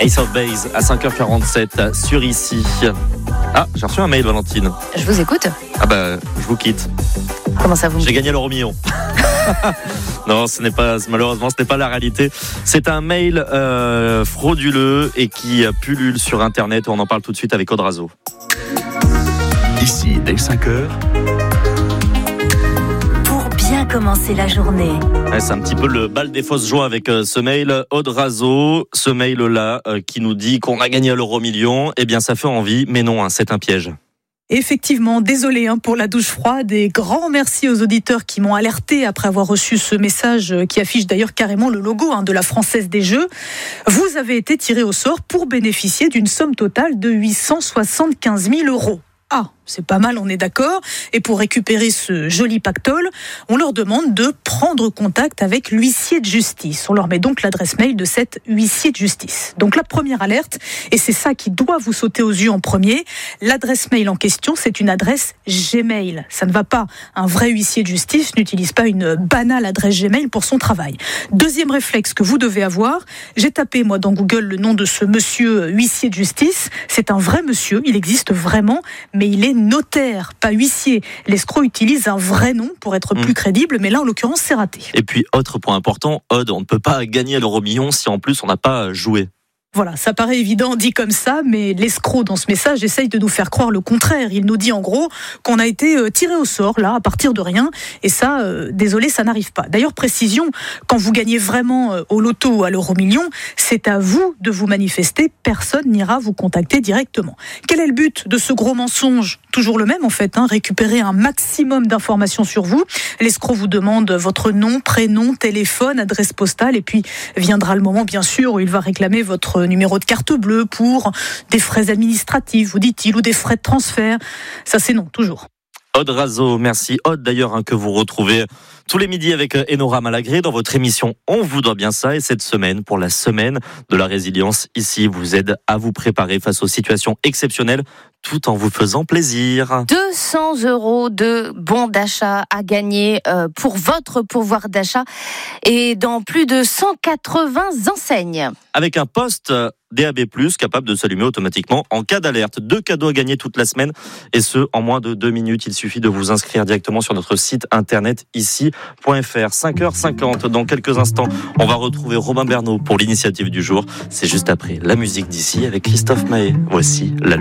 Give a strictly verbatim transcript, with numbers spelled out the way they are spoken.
Ace of Base à cinq heures quarante-sept sur Ici. Ah, j'ai reçu un mail, Valentine. Je vous écoute. Ah bah, je vous quitte. Comment ça vous J'ai gagné l'euro million. Non, ce n'est pas, malheureusement, ce n'est pas la réalité. C'est un mail euh, frauduleux et qui pullule sur Internet. On en parle tout de suite avec Odrazo. Ici, dès cinq heures. Pour bien commencer la journée. Ouais, c'est un petit peu le bal des fausses joies avec euh, ce mail. Odrazo, ce mail-là euh, qui nous dit qu'on a gagné l'euro million. Eh bien, ça fait envie, mais non, hein, c'est un piège. Effectivement, désolé hein, pour la douche froide et grand merci aux auditeurs qui m'ont alerté après avoir reçu ce message qui affiche d'ailleurs carrément le logo hein, de la Française des Jeux. Vous avez été tiré au sort pour bénéficier d'une somme totale de huit cent soixante-quinze mille euros. Ah, c'est pas mal, on est d'accord. Et pour récupérer ce joli pactole, on leur demande de prendre contact avec l'huissier de justice. On leur met donc l'adresse mail de cet huissier de justice. Donc la première alerte, et c'est ça qui doit vous sauter aux yeux en premier, l'adresse mail en question, c'est une adresse Gmail. Ça ne va pas. Un vrai huissier de justice n'utilise pas une banale adresse Gmail pour son travail. Deuxième réflexe que vous devez avoir, j'ai tapé moi dans Google le nom de ce monsieur huissier de justice. C'est un vrai monsieur, il existe vraiment, mais il est notaire, pas huissier. L'escroc utilise un vrai nom pour être plus mmh. crédible, mais là, en l'occurrence, c'est raté. Et puis, autre point important, Aude, on ne peut pas gagner l'euro million si en plus on n'a pas joué. Voilà, ça paraît évident dit comme ça, mais l'escroc dans ce message essaye de nous faire croire le contraire. Il nous dit en gros qu'on a été tiré au sort, là, à partir de rien. Et ça, euh, désolé, ça n'arrive pas. D'ailleurs, précision, quand vous gagnez vraiment au loto ou à l'euro million, c'est à vous de vous manifester. Personne n'ira vous contacter directement. Quel est le but de ce gros mensonge ? Toujours le même, en fait, hein, récupérer un maximum d'informations sur vous. L'escroc vous demande votre nom, prénom, téléphone, adresse postale, et puis viendra le moment, bien sûr, où il va réclamer votre numéro de carte bleue pour des frais administratifs, vous dit-il, ou des frais de transfert. Ça, c'est non, toujours. Odrazo, merci. Aude, d'ailleurs, hein, que vous retrouvez tous les midis avec Enora Malagré dans votre émission On vous doit bien ça. Et cette semaine, pour la semaine de la résilience, ici, vous aide à vous préparer face aux situations exceptionnelles tout en vous faisant plaisir. deux cents euros de bons d'achat à gagner euh, pour votre pouvoir d'achat et dans plus de cent quatre-vingts enseignes. Avec un poste D A B plus, capable de s'allumer automatiquement en cas d'alerte. Deux cadeaux à gagner toute la semaine et ce, en moins de deux minutes. Il suffit de vous inscrire directement sur notre site internet ici point f r. cinq heures cinquante, dans quelques instants, on va retrouver Robin Bernot pour l'initiative du jour. C'est juste après la musique d'ici avec Christophe Maé. Voici la